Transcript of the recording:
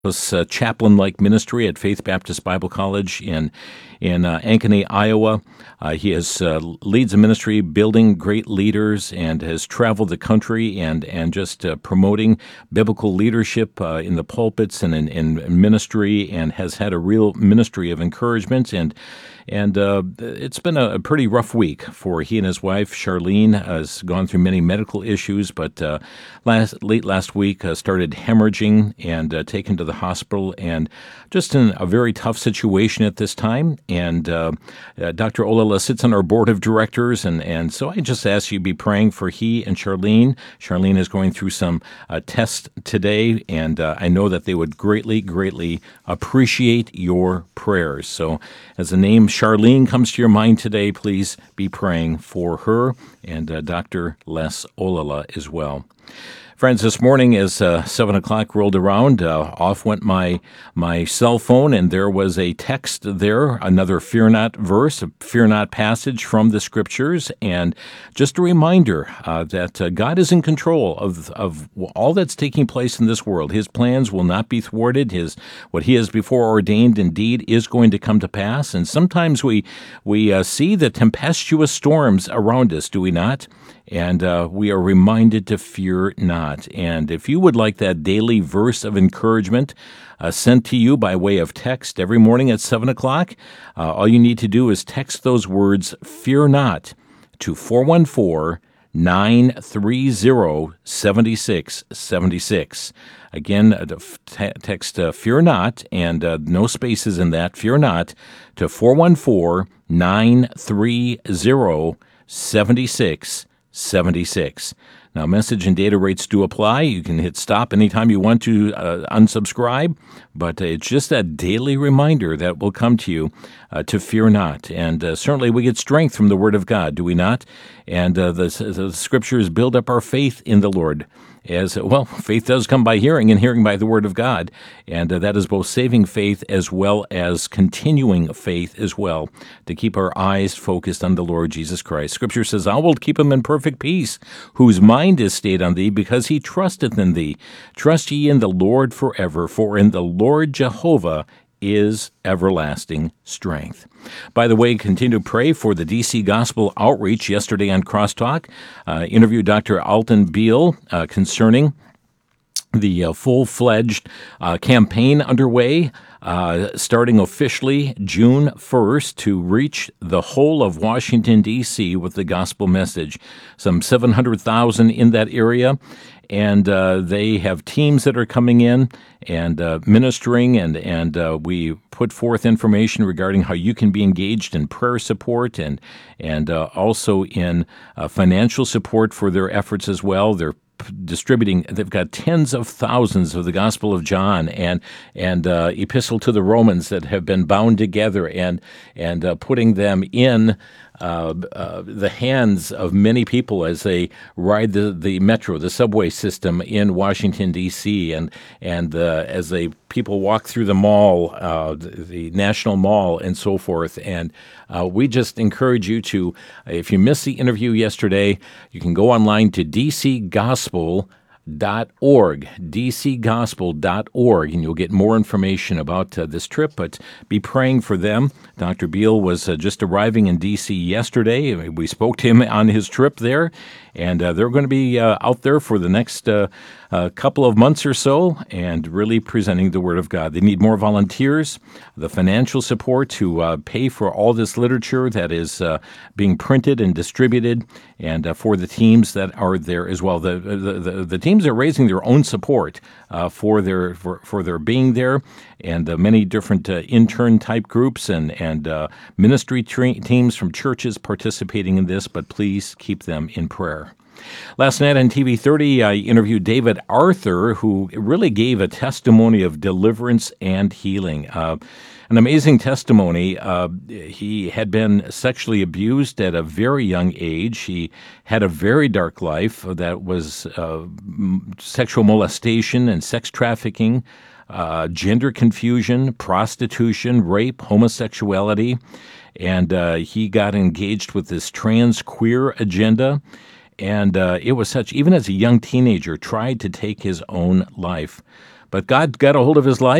chaplain-like ministry at Faith Baptist Bible College in Ankeny, Iowa. He leads a ministry building great leaders and has traveled the country and just promoting biblical leadership in the pulpits and in ministry, and has had a real ministry of encouragement. And it's been a pretty rough week for he and his wife. Charlene has gone through many medical issues, but late last week started hemorrhaging and taken to the hospital, and just in a very tough situation at this time. And Dr. Olala sits on our board of directors, and so I just ask you to be praying for he and Charlene. Charlene is going through some tests today, and I know that they would greatly appreciate your prayers. So as the name Charlene comes to your mind today, please be praying for her and Dr. Les Olala as well. Friends, this morning as 7 o'clock rolled around, off went my cell phone, and there was a text there, another fear not verse, a fear not passage from the Scriptures, and just a reminder that God is in control of all that's taking place in this world. His plans will not be thwarted. What He has before ordained indeed is going to come to pass, and sometimes we see the tempestuous storms around us, do we not? And we are reminded to fear not. And if you would like that daily verse of encouragement sent to you by way of text every morning at 7 o'clock, all you need to do is text those words, fear not, to 414-930-7676. Again, text fear not, and no spaces in that, fear not, to 414-930-7676. Now, message and data rates do apply. You can hit stop anytime you want to unsubscribe, but it's just that daily reminder that will come to you to fear not. And certainly we get strength from the Word of God, do we not? And the Scriptures build up our faith in the Lord. As well, faith does come by hearing, and hearing by the Word of God, and that is both saving faith as well as continuing faith as well, to keep our eyes focused on the Lord Jesus Christ. Scripture says, "I will keep him in perfect peace, whose mind is stayed on thee, because he trusteth in thee. Trust ye in the Lord forever, for in the Lord Jehovah is everlasting strength." By the way, continue to pray for the DC Gospel Outreach. Yesterday on Crosstalk, interviewed Dr. Alton Beal concerning the full-fledged campaign underway, starting officially June 1st to reach the whole of Washington, D.C. with the gospel message. Some 700,000 in that area, and they have teams that are coming in and ministering, and we put forth information regarding how you can be engaged in prayer support and also in financial support for their efforts as well. They're distributing. They've got tens of thousands of the Gospel of John and Epistle to the Romans that have been bound together and putting them in the hands of many people as they ride the metro, the subway system in Washington, D.C., and as people walk through the mall, the National Mall, and so forth. And we just encourage you to, if you missed the interview yesterday, you can go online to dcgospel.org, dcgospel.org, and you'll get more information about this trip, but be praying for them. Dr. Beal was just arriving in D.C. yesterday. We spoke to him on his trip there, and they're going to be out there for the next couple of months or so and really presenting the Word of God. They need more volunteers, the financial support to pay for all this literature that is being printed and distributed, and for the teams that are there as well. The teams are raising their own support for their being there, and many different intern type groups and ministry teams from churches participating in this, but please keep them in prayer. Last night on TV 30, I interviewed David Arthur, who really gave a testimony of deliverance and healing. An amazing testimony. He had been sexually abused at a very young age. He had a very dark life that was sexual molestation and sex trafficking, gender confusion, prostitution, rape, homosexuality, and he got engaged with this trans queer agenda. And it was such, even as a young teenager, tried to take his own life. But God got a hold of his life.